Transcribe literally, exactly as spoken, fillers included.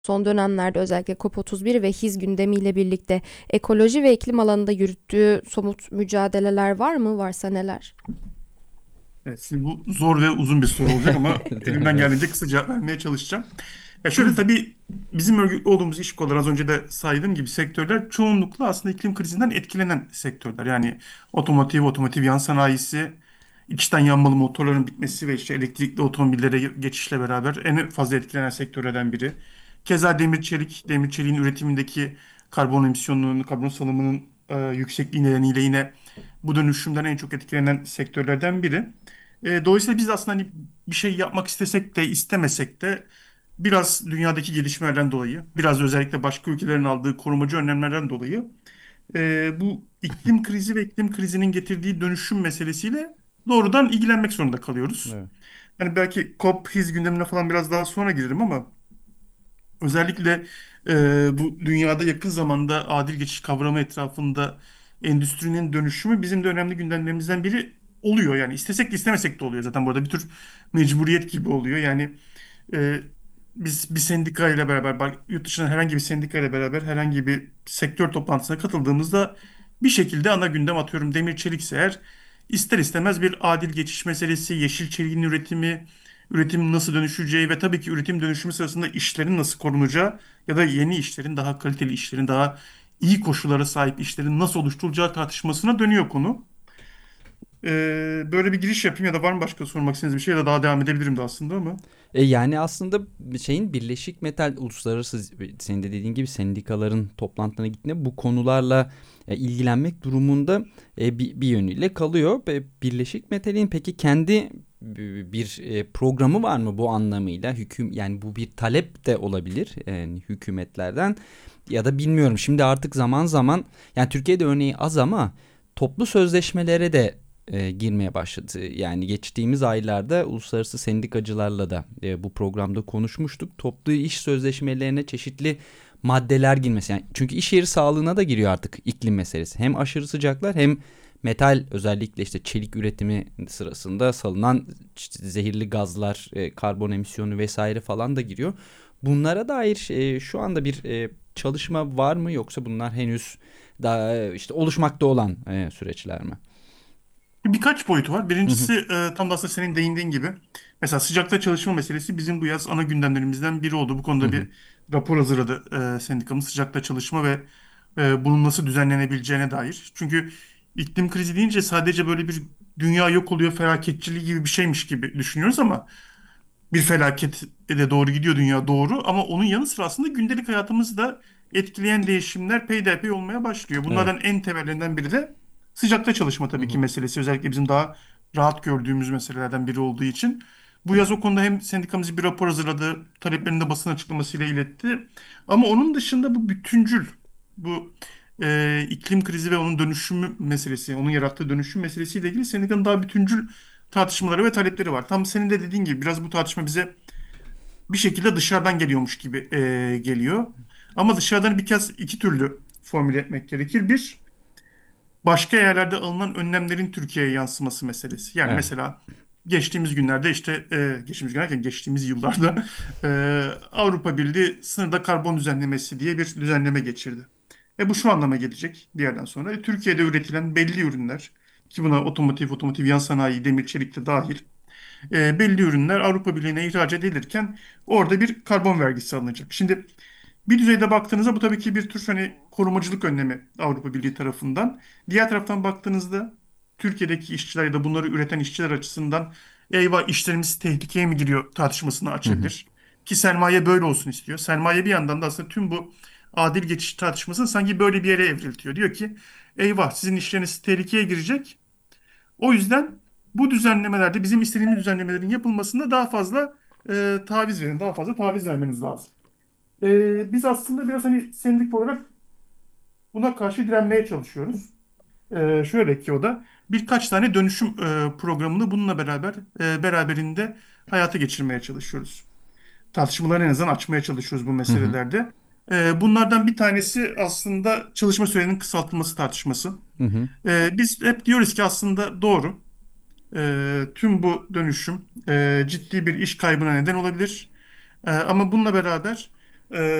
Son dönemlerde özellikle COP otuz bir ve HİZ gündemiyle birlikte ekoloji ve iklim alanında yürüttüğü somut mücadeleler var mı? Varsa neler? Evet, şimdi bu zor ve uzun bir soru olacak ama Değil mi? elimden Evet. geldiğince kısa cevap vermeye çalışacağım. Ya şöyle tabii bizim örgütlü olduğumuz iş kolları az önce de saydığım gibi sektörler çoğunlukla aslında iklim krizinden etkilenen sektörler. Yani otomotiv, otomotiv yan sanayisi, içten yanmalı motorların bitmesi ve işte elektrikli otomobillere geçişle beraber en fazla etkilenen sektörlerden biri. Keza demir çelik, demir çeliğin üretimindeki karbon emisyonunun, karbon salımının e, yüksekliği nedeniyle yine bu dönüşümden en çok etkilenen sektörlerden biri. E, dolayısıyla biz aslında hani bir şey yapmak istesek de istemesek de biraz dünyadaki gelişmelerden dolayı, biraz özellikle başka ülkelerin aldığı korumacı önlemlerden dolayı e, bu iklim krizi ve iklim krizinin getirdiği dönüşüm meselesiyle doğrudan ilgilenmek zorunda kalıyoruz. Evet. Yani belki COP, HİZ gündemine falan biraz daha sonra girerim ama özellikle e, bu dünyada yakın zamanda adil geçiş kavramı etrafında endüstrinin dönüşümü bizim de önemli gündemlerimizden biri oluyor. Yani istesek de istemesek de oluyor. Zaten burada bir tür mecburiyet gibi oluyor. Yani e, biz bir sendika ile beraber, bak- yurt dışından herhangi bir sendika ile beraber herhangi bir sektör toplantısına katıldığımızda bir şekilde ana gündem atıyorum demir çelikse eğer ister istemez bir adil geçiş meselesi, yeşil çeliğin üretimi, üretim nasıl dönüşeceği ve tabii ki üretim dönüşümü sırasında işlerin nasıl korunacağı ya da yeni işlerin, daha kaliteli işlerin, daha iyi koşullara sahip işlerin nasıl oluşturulacağı tartışmasına dönüyor konu. Ee, böyle bir giriş yapayım ya da var mı başka sormak istediğiniz bir şey ya da daha devam edebilirim de aslında ama. E yani aslında şeyin Birleşik Metal uluslararası senin de dediğin gibi sendikaların toplantılarına gittiğinde bu konularla e, ilgilenmek durumunda e, bir, bir yönüyle kalıyor. Ve Birleşik Metal'in peki kendi bir e, programı var mı bu anlamıyla? Hüküm yani bu bir talep de olabilir yani hükümetlerden ya da bilmiyorum. Şimdi artık zaman zaman yani Türkiye'de örneği az ama toplu sözleşmelere de e, girmeye başladı. Yani geçtiğimiz aylarda uluslararası sendikacılarla da e, bu programda konuşmuştuk. Toplu iş sözleşmelerine çeşitli maddeler girmesi. Yani çünkü iş yeri sağlığına da giriyor artık iklim meselesi. Hem aşırı sıcaklar hem metal özellikle işte çelik üretimi sırasında salınan işte zehirli gazlar, e, karbon emisyonu vesaire falan da giriyor. Bunlara dair e, şu anda bir e, çalışma var mı yoksa bunlar henüz daha e, işte oluşmakta olan e, süreçler mi? Birkaç boyutu var. Hı hı. Birincisi e, tam da aslında senin değindiğin gibi. Mesela sıcakta çalışma meselesi bizim bu yaz ana gündemlerimizden biri oldu. Bu Hı konuda hı. bir rapor hazırladı e, sendikamız sıcakta çalışma ve e, bunun nasıl düzenlenebileceğine dair. Çünkü iklim krizi deyince sadece böyle bir dünya yok oluyor felaketçiliği gibi bir şeymiş gibi düşünüyoruz ama bir felaket de doğru gidiyor dünya doğru ama onun yanı sıra aslında gündelik hayatımızı da etkileyen değişimler peyderpey olmaya başlıyor. Evet. Bunlardan en temelinden biri de sıcakta çalışma Hı tabii ki hı. meselesi. Özellikle bizim daha rahat gördüğümüz meselelerden biri olduğu için. Bu yaz o konuda hem sendikamız bir rapor hazırladı, taleplerini de basın açıklamasıyla iletti. Ama onun dışında bu bütüncül, bu e, iklim krizi ve onun dönüşümü meselesi, onun yarattığı dönüşüm meselesiyle ilgili sendikanın daha bütüncül tartışmaları ve talepleri var. Tam senin de dediğin gibi biraz bu tartışma bize bir şekilde dışarıdan geliyormuş gibi e, geliyor. Ama dışarıdan bir kez iki türlü formüle etmek gerekir. Bir, başka yerlerde alınan önlemlerin Türkiye'ye yansıması meselesi. Yani Evet. mesela geçtiğimiz günlerde işte e, geçtiğimiz günlerde geçtiğimiz yıllarda e, Avrupa Birliği sınırda karbon düzenlemesi diye bir düzenleme geçirdi. E bu şu anlama gelecek bir yerden sonra. E, Türkiye'de üretilen belli ürünler ki buna otomotiv, otomotiv yan sanayi, demir, çelik de dahil e, belli ürünler Avrupa Birliği'ne ihraç edilirken orada bir karbon vergisi alınacak. Şimdi bir düzeyde baktığınızda bu tabii ki bir tür hani korumacılık önlemi Avrupa Birliği tarafından. Diğer taraftan baktığınızda Türkiye'deki işçiler ya da bunları üreten işçiler açısından eyvah işlerimiz tehlikeye mi giriyor tartışmasını Hı hı. açabilir. Ki sermaye böyle olsun istiyor. Sermaye bir yandan da aslında tüm bu adil geçiş tartışmasını sanki böyle bir yere evriltiyor. Diyor ki eyvah sizin işleriniz tehlikeye girecek. O yüzden bu düzenlemelerde bizim istediğimiz düzenlemelerin yapılmasında daha fazla e, taviz verin, daha fazla taviz vermeniz lazım. E, biz aslında biraz hani sendik olarak buna karşı direnmeye çalışıyoruz. E, şöyle ki o da birkaç tane dönüşüm e, programını bununla beraber e, beraberinde hayata geçirmeye çalışıyoruz. Tartışmaları en azından açmaya çalışıyoruz bu Hı hı. meselelerde. E, bunlardan bir tanesi aslında çalışma sürenin kısaltılması tartışması. Hı hı. E, biz hep diyoruz ki aslında doğru. E, tüm bu dönüşüm e, ciddi bir iş kaybına neden olabilir. E, ama bununla beraber E,